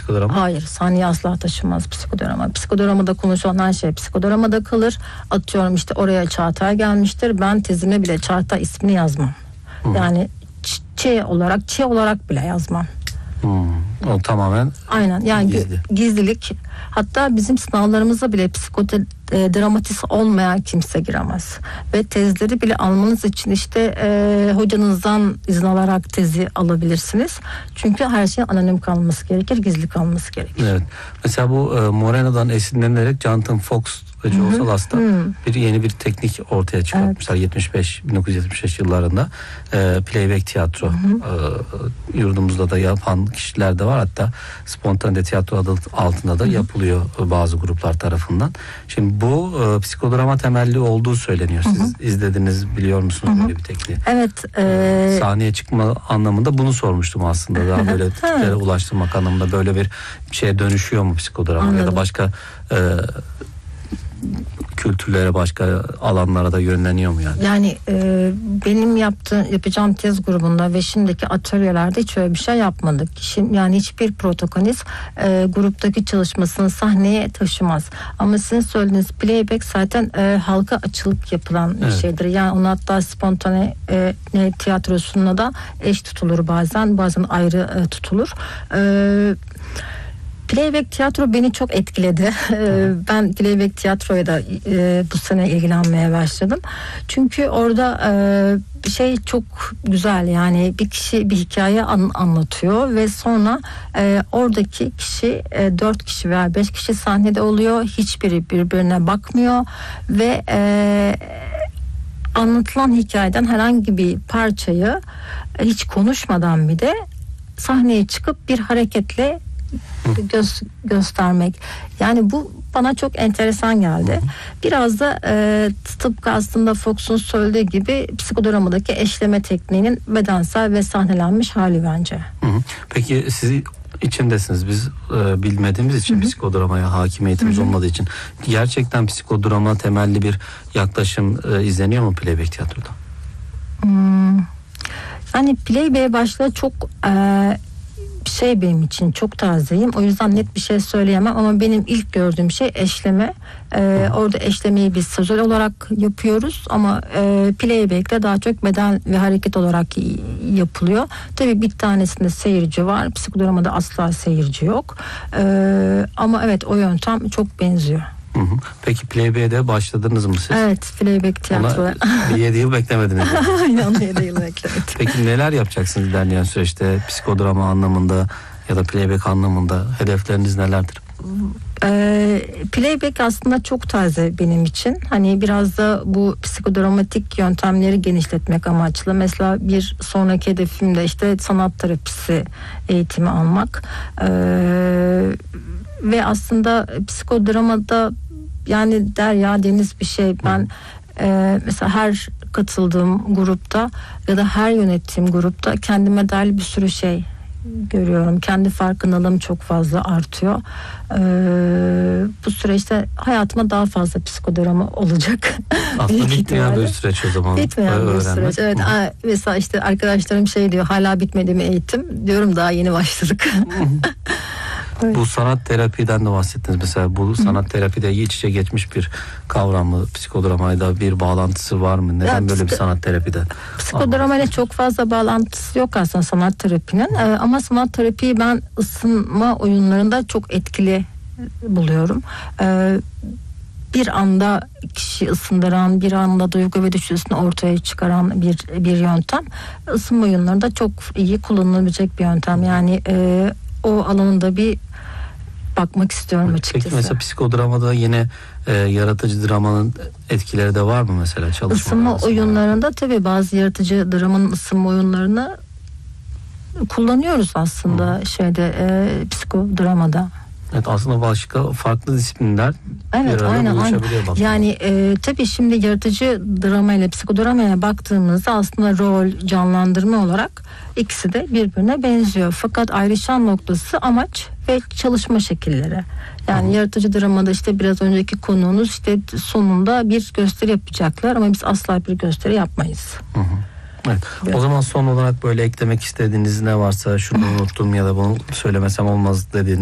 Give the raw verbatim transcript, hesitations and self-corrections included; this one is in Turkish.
psikodrama? Hayır, sahneye asla taşımaz psikodrama. Psikodramada konuşulan her şey psikodramada kalır. Atıyorum işte oraya Çağatay gelmiştir. Ben tezime bile Çağatay ismini yazmam. Hı. Yani Ç olarak, Ç olarak bile yazmam. Hmm, o tamamen aynen yani gizli. Gizlilik. Hatta bizim sınavlarımıza bile psikodramatist olmayan kimse giremez. Ve tezleri bile almanız için işte e, hocanızdan izin alarak tezi alabilirsiniz. Çünkü her şey anonim kalması gerekir, gizli kalması gerekir. Evet. Mesela bu e, Moreno'dan esinlenerek Jonathan Fox ve Joe Salas'ta bir yeni bir teknik ortaya çıkartmışlar. Evet. yetmiş beş bin dokuz yüz yetmiş beş yıllarında e, playback tiyatro e, yurdumuzda da yapan kişiler de var. Hatta spontane tiyatro adı altında da hı hı. yapılıyor bazı gruplar tarafından. Şimdi bu e, psikodrama temelli olduğu söyleniyor. Siz hı hı. izlediniz, biliyor musunuz hı hı. böyle bir tekniği? Evet. E... E, sahneye çıkma anlamında bunu sormuştum aslında. Daha böyle tiplere ulaştırmak anlamında böyle bir şeye dönüşüyor mu psikodrama? Anladım. Ya da başka e, kültürlere, başka alanlara da yönleniyor mu yani? Yani e, benim yaptığım, yapacağım tez grubunda ve şimdiki atölyelerde hiç öyle bir şey yapmadık. Şimdi, yani hiçbir protagonist e, gruptaki çalışmasını sahneye taşımaz. Ama sizin söylediğiniz playback zaten e, halka açılık yapılan bir evet. şeydir. Yani onu hatta spontane e, ne, tiyatrosunda da eş tutulur bazen, bazen ayrı e, tutulur. E, Playback tiyatro beni çok etkiledi. Ben playback tiyatroya da e, bu sene ilgilenmeye başladım. Çünkü orada e, şey çok güzel, yani bir kişi bir hikaye an, anlatıyor ve sonra e, oradaki kişi e, dört kişi veya beş kişi sahnede oluyor. Hiçbiri birbirine bakmıyor ve e, anlatılan hikayeden herhangi bir parçayı e, hiç konuşmadan bir de sahneye çıkıp bir hareketle Göz, göstermek. Yani bu bana çok enteresan geldi. Biraz da e, tıpkı aslında Fox'un söylediği gibi psikodramadaki eşleme tekniğinin bedensel ve sahnelenmiş hali bence. Hı hı. Peki siz içindesiniz. Biz e, bilmediğimiz için, hı hı. psikodramaya hakimiyetimiz hı hı. olmadığı için gerçekten psikodrama temelli bir yaklaşım e, izleniyor mu playback tiyatroda? Hmm. Yani playback'e başta çok e, şey benim için çok tazeyim. O yüzden net bir şey söyleyemem ama benim ilk gördüğüm şey eşleme. Ee, orada eşlemeyi biz sözel olarak yapıyoruz ama e, playback'te daha çok beden ve hareket olarak yapılıyor. Tabii bir tanesinde seyirci var. Psikodramada asla seyirci yok. Ee, ama evet, o yöntem çok benziyor. Hı hı. Peki playback'e başladınız mı siz? Evet, playback tiyatroya. Bir yedi yıl beklemediniz. Aynen, yedi yıl beklemedim. Peki neler yapacaksınız ilerleyen süreçte psikodrama anlamında ya da playback anlamında hedefleriniz nelerdir? Ee, playback aslında çok taze benim için. Hani biraz da bu psikodramatik yöntemleri genişletmek amaçlı. Mesela bir sonraki hedefim de işte sanat terapisi eğitimi almak. Ee, ve aslında psikodramada yani derya deniz bir şey. Ben e, mesela her katıldığım grupta ya da her yönettiğim grupta kendime dair bir sürü şey görüyorum. Kendi farkındalığım çok fazla artıyor. Ee, bu süreçte hayatıma daha fazla psikodrama olacak. Aslında bitmeyen bir süreç o zaman. Bitmeyen bir süreç. Evet. Aa, mesela işte arkadaşlarım şey diyor, hala bitmedi mi eğitim? Diyorum daha yeni başladık. Bu sanat terapiden de bahsettiniz. Mesela bu sanat terapide iç içe geçmiş bir kavram mı? Psikodramayla bir bağlantısı var mı? Neden ya, böyle psiko- bir sanat terapide? Psikodramayla çok fazla bağlantısı yok aslında sanat terapinin. Ee, ama sanat terapiyi ben ısınma oyunlarında çok etkili buluyorum. Ee, bir anda kişi ısındıran, bir anda duygu ve düşüncesini ortaya çıkaran bir bir yöntem. Isınma oyunlarında çok iyi kullanılabilecek bir yöntem. Yani e, o alanında bir bakmak istiyorum açıkçası. Peki mesela psikodramada yine e, yaratıcı dramanın etkileri de var mı mesela çalışmalarda? Isınma oyunlarında tabii bazı yaratıcı dramanın ısınma oyunlarını kullanıyoruz aslında hmm. şeyde e, psikodramada. Evet, aslında başka farklı disiplinler evet, aynen, aynen. Yani e, tabii şimdi yaratıcı drama ile psikodramaya baktığımızda aslında rol, canlandırma olarak ikisi de birbirine benziyor. Fakat ayrışan noktası amaç ve çalışma şekilleri. Yani Hı-hı. yaratıcı dramada işte biraz önceki konuğunuz işte sonunda bir gösteri yapacaklar ama biz asla bir gösteri yapmayız. Hı-hı. Evet. evet. O zaman son olarak böyle eklemek istediğiniz ne varsa, şunu unuttum ya da bunu söylemesem olmaz dediğiniz